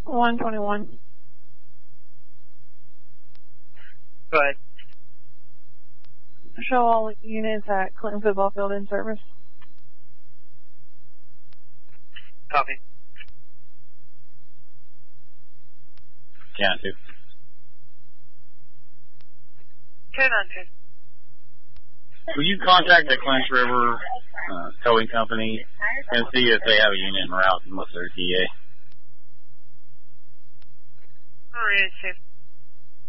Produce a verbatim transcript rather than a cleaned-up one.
one twenty-one. Go ahead. Show all units at Clinton Football Field in service. Copy. Count two. ten on two. Will you contact the Clinch River uh, towing company and see if they have a unit en route and what's their T A? All right, safe.